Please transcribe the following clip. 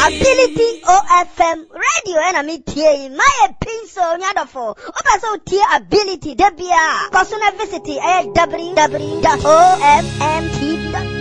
Ability OFM radio and a TA. My pencil nyadafo. Opa so tia ability debia. Personal visit www.ofmtv.com.